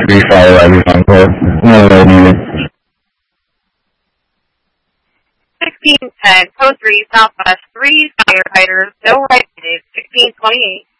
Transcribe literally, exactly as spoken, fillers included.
three firefighters on call. No load needed. sixteen ten, code three, Southwest, three firefighters, no right needed, sixteen twenty-eight.